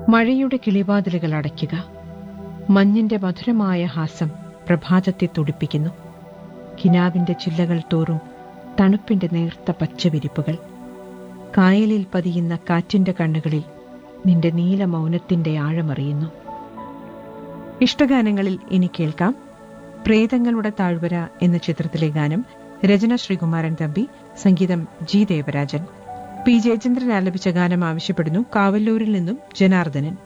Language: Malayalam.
മഴയുടെ കിളിവാതിലുകൾ അടയ്ക്കുക. മഞ്ഞിന്റെ മധുരമായ ഹാസം പ്രഭാതത്തെ തുടിപ്പിക്കുന്നു. കിനാവിന്റെ ചില്ലകൾ തോറും തണുപ്പിന്റെ നേർത്ത പച്ചവിരിപ്പുകൾ. കായലിൽ പതിയുന്ന കാറ്റിന്റെ കണ്ണുകളിൽ നിന്റെ നീല മൗനത്തിന്റെ ആഴമറിയുന്നു. ഇഷ്ടഗാനങ്ങളിൽ ഇനി കേൾക്കാം പ്രേതങ്ങളുടെ താഴ്വര എന്ന ചിത്രത്തിലെ ഗാനം. രചന ശ്രീകുമാരൻ തമ്പി, സംഗീതം ജി ദേവരാജൻ. പി ജയചന്ദ്രൻ ആലപിച്ച ഗാനം ആവശ്യപ്പെടുന്നു കാവല്ലൂരിൽ നിന്നും ജനാർദ്ദനൻ.